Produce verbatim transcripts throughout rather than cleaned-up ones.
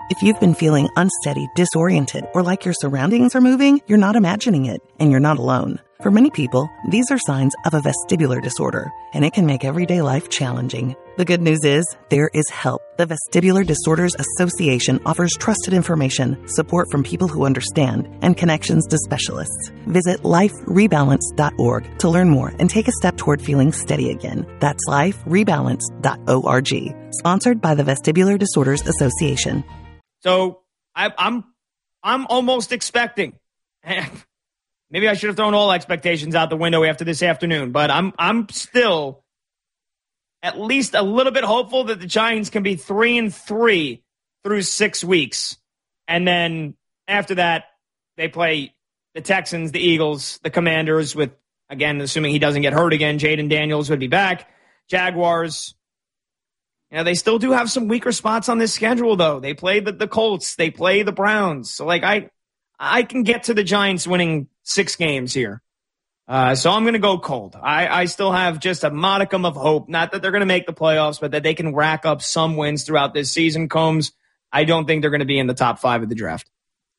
If you've been feeling unsteady, disoriented, or like your surroundings are moving, you're not imagining it, and you're not alone. For many people, these are signs of a vestibular disorder, and it can make everyday life challenging. The good news is, there is help. The Vestibular Disorders Association offers trusted information, support from people who understand, and connections to specialists. Visit life rebalance dot org to learn more and take a step toward feeling steady again. That's life rebalance dot org. Sponsored by the Vestibular Disorders Association. So I, I'm I'm almost expecting. Maybe I should have thrown all expectations out the window after this afternoon, but I'm I'm still at least a little bit hopeful that the Giants can be three and three through six weeks, and then after that they play the Texans, the Eagles, the Commanders. With again, assuming he doesn't get hurt again, Jaden Daniels would be back. Jaguars. You know, they still do have some weaker spots on this schedule, though. They play the, the Colts. They play the Browns. So, like, I I can get to the Giants winning six games here. Uh, so I'm going to go cold. I, I still have just a modicum of hope. Not that they're going to make the playoffs, but that they can rack up some wins throughout this season. Combs, I don't think they're going to be in the top five of the draft.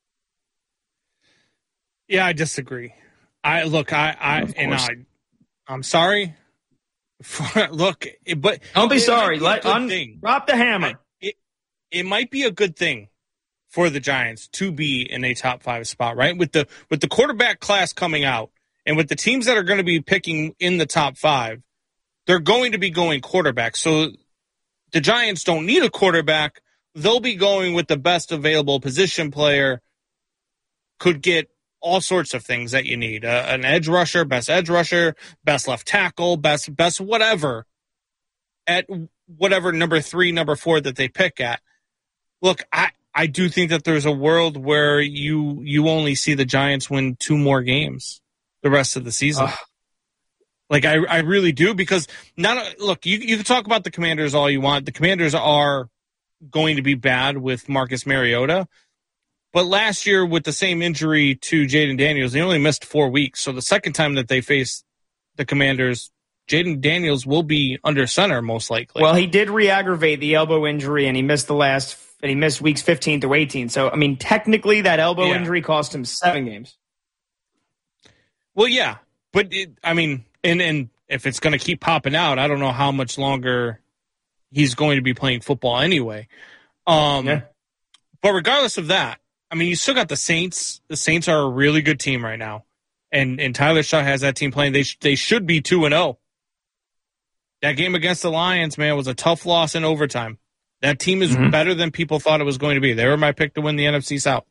Yeah, I disagree. I Look, I, I and I, I'm sorry. Look, but don't be sorry. Let un, drop the hammer. It, it might be a good thing for the Giants to be in a top five spot, right? With the with the quarterback class coming out, and with the teams that are going to be picking in the top five, they're going to be going quarterback. So the Giants don't need a quarterback. They'll be going with the best available position player. Could get all sorts of things that you need. Uh, an edge rusher, best edge rusher, best left tackle, best best whatever at whatever number three, number four that they pick at. Look, I, I do think that there's a world where you you only see the Giants win two more games the rest of the season. Ugh. Like, I, I really do, because not look, you, you can talk about the Commanders all you want. The Commanders are going to be bad with Marcus Mariota. But last year, with the same injury to Jaden Daniels, they only missed four weeks. So the second time that they face the Commanders, Jaden Daniels will be under center most likely. Well, he did re-aggravate the elbow injury, and he missed the last, and he missed weeks fifteen through eighteen. So, I mean, technically, that elbow yeah. injury cost him seven games. Well, yeah, but it, I mean, and and if it's going to keep popping out, I don't know how much longer he's going to be playing football anyway. Um, yeah. But regardless of that, I mean, you still got the Saints. The Saints are a really good team right now, and and Tyler Shaw has that team playing. They sh- they should be two and zero. That game against the Lions, man, was a tough loss in overtime. That team is mm-hmm. better than people thought it was going to be. They were my pick to win the N F C South.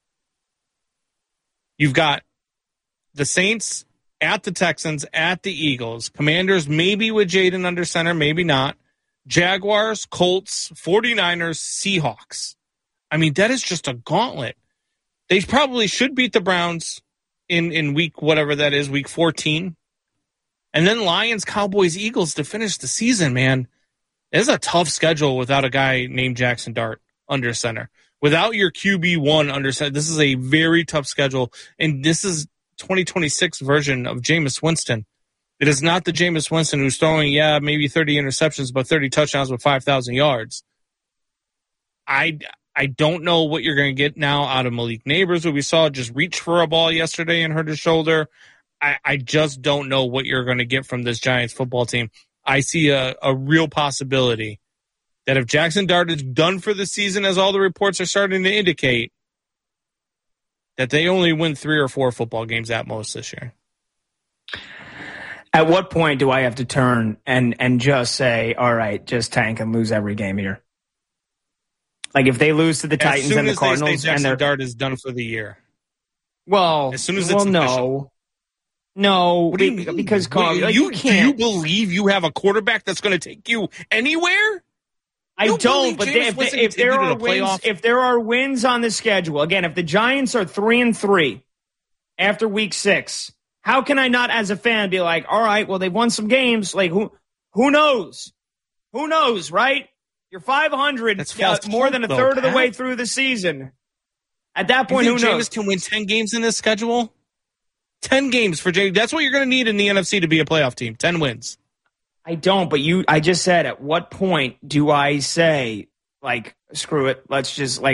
You've got the Saints at the Texans, at the Eagles, Commanders maybe with Jaden under center, maybe not. Jaguars, Colts, 49ers, Seahawks. I mean, that is just a gauntlet. They probably should beat the Browns in, in week whatever that is, week fourteen. And then Lions, Cowboys, Eagles to finish the season, man. It is a tough schedule without a guy named Jackson Dart under center. Without your Q B one under center, this is a very tough schedule. And this is twenty twenty-six version of Jameis Winston. It is not the Jameis Winston who's throwing, yeah, maybe thirty interceptions, but thirty touchdowns with five thousand yards. I... I don't know what you're going to get now out of Malik Neighbors, who we saw just reach for a ball yesterday and hurt his shoulder. I, I just don't know what you're going to get from this Giants football team. I see a, a real possibility that if Jackson Dart is done for the season, as all the reports are starting to indicate, that they only win three or four football games at most this year. At what point do I have to turn and, and just say, all right, just tank and lose every game here? Like, if they lose to the Titans and the Cardinals, and their Dart is done for the year. Well, as soon as well, it's no, official. no, what do you mean? because Carl, you, you can't. Do you believe you have a quarterback that's going to take you anywhere? I you don't. But they, if, they, if there are wins, if there are wins on the schedule, again, if the Giants are three and three after week six, how can I not, as a fan, be like, all right, well, they've won some games. Like, who, who knows? Who knows, right? You're five hundred, uh, more than a third though, of the way through the season. At that point, you think who knows? Jameis can win ten games in this schedule? ten games for Jameis. That's what you're going to need in the N F C to be a playoff team. ten wins. I don't, but you. I just said, at what point do I say, like, screw it, let's just, like,